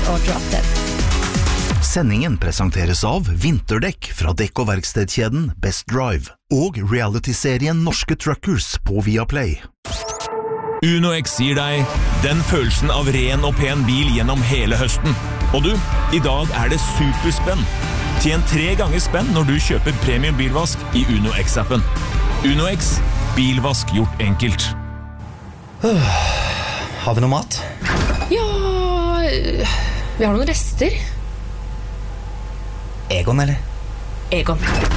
og Drop Dead. Sendingen presenteres av vinterdekk fra dekk- og verkstedkjeden Best Drive og reality-serien Norske Truckers på Viaplay. UnoX gir deg den følelsen av ren og pen bil gjennom hele høsten. Og du, i dag det superspenn. Tjen 3 ganger spenn når du kjøper premium bilvask i UnoX-appen. UnoX, bilvask gjort enkelt. Har vi noe mat? Ja, vi har noen rester. Egon, eller? Egon.